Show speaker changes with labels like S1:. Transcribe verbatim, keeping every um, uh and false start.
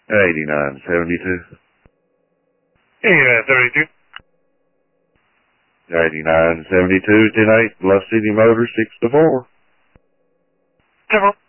S1: eighty-nine seventy-two.
S2: Yeah, thirty-two.
S1: eighty-nine seventy-two, ten eight, Bluff City Motors, six to four.
S2: Come on.